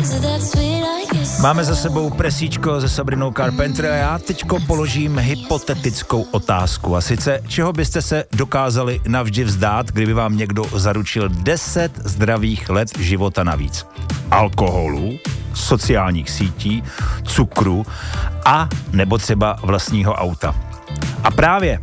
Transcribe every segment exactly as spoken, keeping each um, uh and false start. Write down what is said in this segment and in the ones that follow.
Máme za sebou presíčko se Sabrinou Carpenter a já teďko položím hypotetickou otázku. A sice, čeho byste se dokázali navždy vzdát, kdyby vám někdo zaručil deset zdravých let života navíc? Alkoholu, sociálních sítí, cukru a nebo třeba vlastního auta. A právě,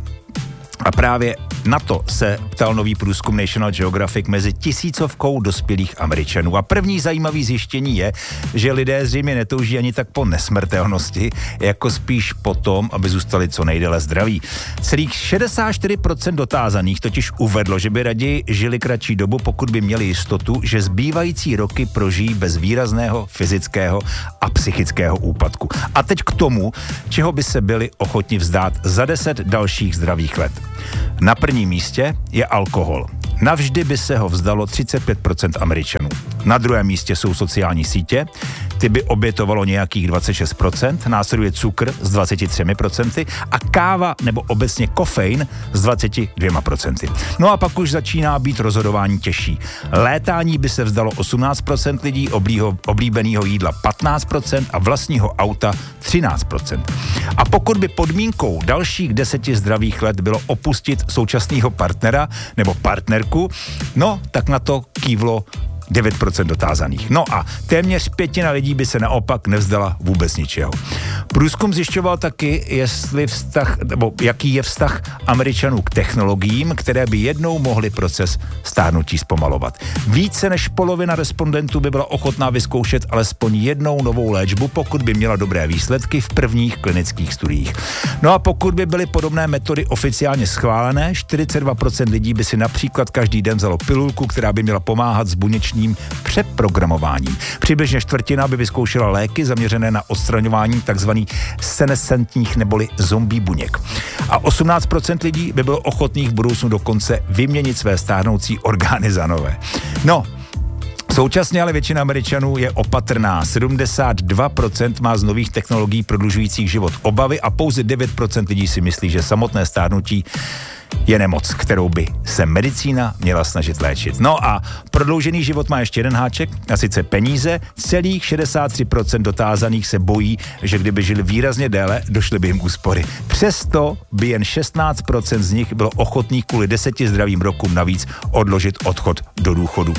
a právě na to se ptal nový průzkum National Geographic mezi tisícovkou dospělých Američanů. A první zajímavý zjištění je, že lidé zřejmě netouží ani tak po nesmrtelnosti, jako spíš po tom, aby zůstali co nejdéle zdraví. Celých šedesát čtyři procent dotázaných totiž uvedlo, že by raději žili kratší dobu, pokud by měli jistotu, že zbývající roky prožijí bez výrazného fyzického a psychického úpadku. A teď k tomu, čeho by se byli ochotni vzdát za deset dalších zdravých let. Na prvním místě je alkohol. Navždy by se ho vzdalo třicet pět procent Američanů. Na druhém místě jsou sociální sítě, ty by obětovalo nějakých dvacet šest procent, následuje cukr s dvacet tři procent a káva nebo obecně kofein s dvacet dva procent. No a pak už začíná být rozhodování těžší. Létání by se vzdalo osmnáct procent lidí, oblího, oblíbeného jídla patnáct procent a vlastního auta třináct procent. A pokud by podmínkou dalších deseti zdravých let bylo opustit současného partnera nebo partnerku, no tak na to kývlo devět procent dotázaných. No a téměř pětina lidí by se naopak nevzdala vůbec ničeho. Průzkum zjišťoval taky, jestli vztah, nebo jaký je vztah Američanů k technologiím, které by jednou mohly proces stárnutí zpomalovat. Více než polovina respondentů by byla ochotná vyzkoušet alespoň jednou novou léčbu, pokud by měla dobré výsledky v prvních klinických studiích. No a pokud by byly podobné metody oficiálně schválené, čtyřicet dva procent lidí by si například každý den vzalo pilulku, která by měla pomáhat s buněčným přeprogramováním. Přibližně čtvrtina by vyzkoušela léky zaměřené na odstraňování tzv. Senescentních neboli zombie buněk. A osmnáct procent lidí by bylo ochotných v budoucnu dokonce vyměnit své stárnoucí orgány za nové. No, současně ale většina Američanů je opatrná. sedmdesát dva procent má z nových technologií prodlužujících život obavy a pouze devět procent lidí si myslí, že samotné stárnutí je nemoc, kterou by se medicína měla snažit léčit. No a prodloužený život má ještě jeden háček, a sice peníze. Celých šedesát tři procent dotázaných se bojí, že kdyby žili výrazně déle, došly by jim úspory. Přesto by jen šestnáct procent z nich bylo ochotných kvůli deseti zdravým rokům navíc odložit odchod do důchodu.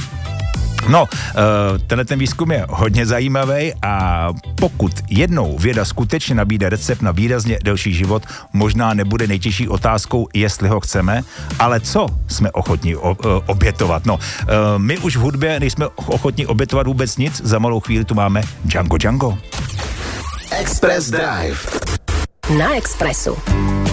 No, tenhle ten výzkum je hodně zajímavý a pokud jednou věda skutečně nabídne recept na výrazně delší život, možná nebude nejtěžší otázkou, jestli ho chceme, ale co jsme ochotní obětovat. No, my už v hudbě nejsme ochotní obětovat vůbec nic, za malou chvíli tu máme Django Django. Express Drive. Na Expressu.